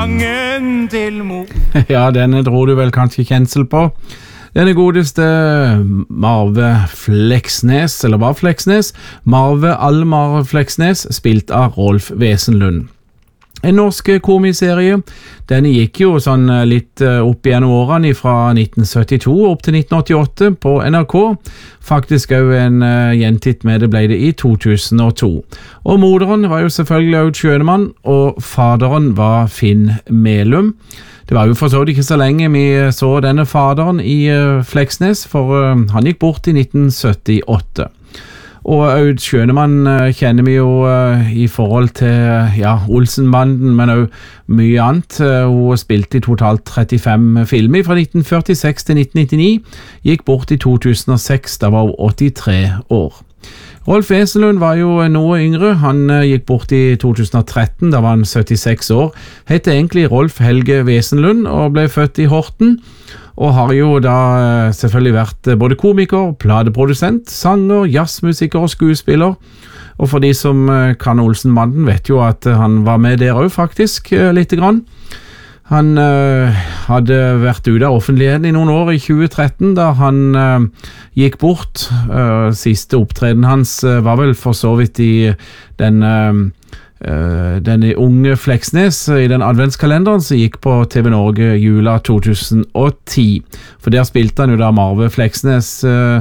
Ja, denne dro du vel kanskje kjensel på. Denne godeste Marve Fleksnes, eller var Fleksnes, Marve Almar Fleksnes, spilt av Rolf Wesenlund. En norsk komiserie, den gikk jo sånn litt opp gjennom årene fra 1972 opp til 1988 på NRK. Faktisk også en gjentitt med det ble det i 2002. Og moderen var jo selvfølgelig Aud Schønemann, og faderen var Finn Melum. Det var jo for så vidt ikke så lenge vi så denne faderen i Fleksnes, for han gikk bort i 1978. Og Aud Schønemann kjenner vi jo i forhold til Olsenbanden, men også mye annet. Hun spilte i totalt 35 filmer fra 1946 til 1999, gikk bort i 2006, da var hun 83 år. Rolf Wesenlund var jo noe yngre, han gikk bort i 2013, da var han 76 år, het egentlig Rolf Helge Wesenlund og ble født i Horten, og har jo da selvfølgelig vært både komiker, pladeprodusent, sanger, jazzmusiker og skuespiller. Og for de som kan Olsenbanden vet jo at han var med der også faktisk, lite grann. Han hadde vært ute av offentligheten i noen år i 2013 da han gikk bort. Siste opptreden hans var vel for så vidt i denne unge Fleksnes i den adventskalenderen som gikk på TV Norge jula 2010. For der spilte han jo da Marve Fleksnes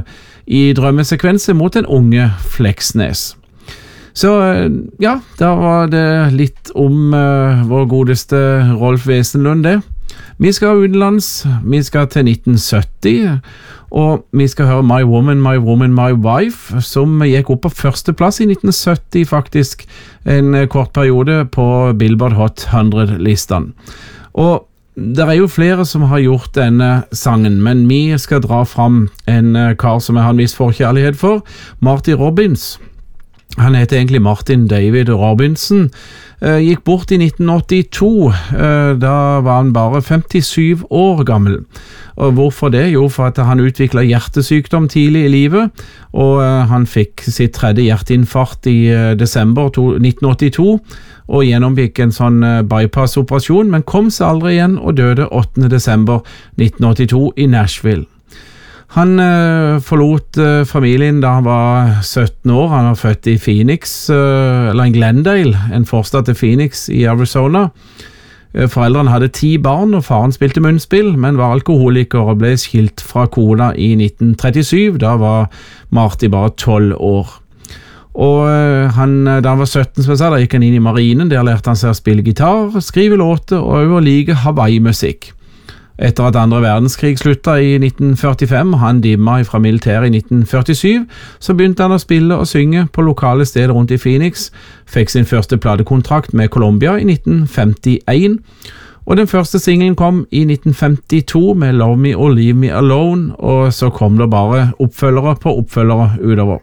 i drømmesekvenser mot den unge Fleksnes. Så ja, da var det litt om vår godeste Rolf Wesenlund det. Vi skal utenlands, vi skal til 1970, og vi skal høre My Woman, My Woman, My Wife, som gikk opp på førsteplass i 1970 faktisk, en kort periode på Billboard Hot 100-listen. Og det er jo flere som har gjort denne sangen, men vi skal dra fram en kar som jeg har en viss forkjærlighet for, Marty Robbins. Han heter egentlig Martin David Robinson, gikk bort i 1982, da var han bare 57 år gammel. Og hvorfor det? Jo, for at han utviklet hjertesykdom tidlig i livet, og han fikk sitt tredje hjerteinfarkt i desember 1982, og gjennomgikk en sånn bypass-operasjon, men kom seg aldri igjen og døde 8. desember 1982 i Nashville. Han forlot familien da han var 17 år. Han var født i Phoenix, eller en Glendale, en forstad til Phoenix i Arizona. Foreldrene hadde 10 barn, og faren spilte munnspill, men var alkoholiker og ble skilt fra kona i 1937. Da var Marty bare 12 år. Og da han var 17, som jeg sa, da gikk han inn i marinen. Der lærte han seg å spille gitar, skrive låter og å like Hawaii-musikk. Etter at andre verdenskrig slutta i 1945, han dimma fra militæret i 1947, så begynte han å spille og synge på lokale steder rundt i Phoenix, fikk sin første platekontrakt med Columbia i 1951, og den første singlen kom i 1952 med Love Me or Leave Me Alone, og så kom det bare oppfølgere på oppfølgere utover.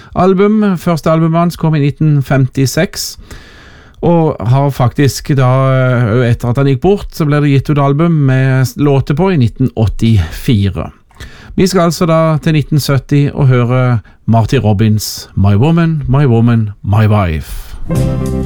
Første albumet hans kom i 1956, og har faktisk da, etter at han gikk bort, så ble det gitt ut album med låter på i 1984. Vi skal altså da til 1970 og høre Marty Robbins, My Woman, My Woman, My Wife.